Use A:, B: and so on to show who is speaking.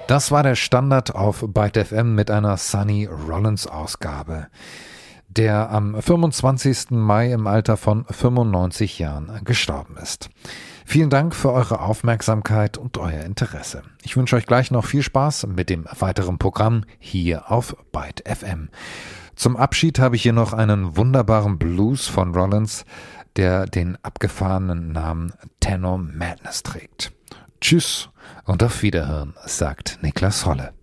A: Das war der Standard auf Byte FM mit einer Sonny Rollins Ausgabe, der am 25. Mai im Alter von 95 Jahren gestorben ist. Vielen Dank für eure Aufmerksamkeit und euer Interesse. Ich wünsche euch gleich noch viel Spaß mit dem weiteren Programm hier auf Byte FM. Zum Abschied habe ich hier noch einen wunderbaren Blues von Rollins, der den abgefahrenen Namen Tenor Madness trägt. Tschüss und auf Wiederhören, sagt Niklas Holle.